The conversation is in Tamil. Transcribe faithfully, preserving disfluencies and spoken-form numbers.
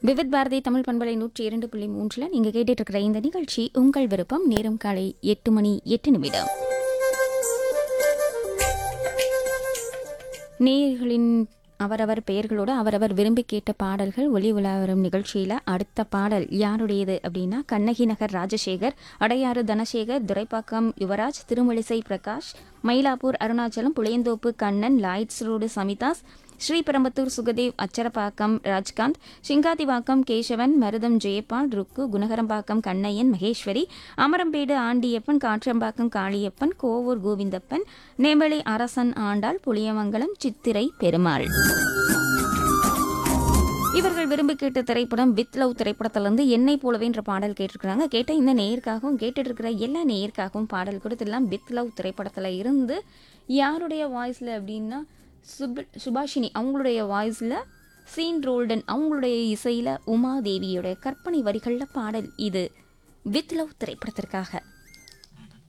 விவித் பாரதி தமிழ் பண்பலை நூற்றி இரண்டு புள்ளி மூன்றில் நீங்கள் கேட்டுட்டு இருக்கிற இந்த நிகழ்ச்சி உங்கள் விருப்பம். நேரம் காலை எட்டு மணி எட்டு நிமிடம். நேயர்களின் அவரவர் பெயர்களோடு அவரவர் விரும்பி கேட்ட பாடல்கள் ஒலி உலா வரும் நிகழ்ச்சியில் அடுத்த பாடல் யாருடையது அப்படின்னா, கண்ணகி நகர் ராஜசேகர், அடையாறு தனசேகர், துரைப்பாக்கம் யுவராஜ், திருமலிசை பிரகாஷ், மயிலாப்பூர் அருணாச்சலம், புளியந்தோப்பு கண்ணன், லாய்ட்ஸ் ரோடு சமிதாஸ், ஸ்ரீபெரும்பத்தூர் சுகதேவ், அச்சரப்பாக்கம் ராஜ்காந்த், சிங்காதிவாக்கம் கேசவன், மருதம் ஜெயபால், ருக்கு, குணகரம்பாக்கம் கண்ணையன், மகேஸ்வரி, அமரம்பேடு ஆண்டியப்பன், காற்றம்பாக்கம் காளியப்பன், கோவூர் கோவிந்தப்பன், நேமளி அரசன் ஆண்டாள், புளியமங்கலம் சித்திரை பெருமாள். இவர்கள் விரும்பி கேட்ட திரைப்படம் வித் லவ் திரைப்படத்திலிருந்து என்னை போலவேன்ற பாடல் கேட்டிருக்கிறாங்க. கேட்ட இந்த நேயருக்காகவும் கேட்டுட்டு இருக்கிற எல்லா நேயருக்காகவும் பாடல் கொடுத்துடலாம். வித் லவ் திரைப்படத்தில் இருந்து யாருடைய வாய்ஸில் அப்படின்னா, சுப் சுபாஷினி அவங்களுடைய வாய்ஸில், சீன் ரோல்டன் அவங்களுடைய இசையில், உமாதேவியோட கற்பனை வரிகளில் பாடல் இது வித் லவ் திரைப்படத்திற்காக.